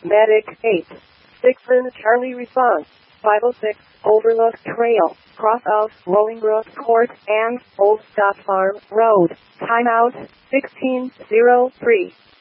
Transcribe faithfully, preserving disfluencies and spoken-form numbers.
Medic eight. Dixon Charlie response. five oh six, Overlook Trail, cross of Rollingbrook Court and Old Stock Farm Road. Timeout, sixteen oh three.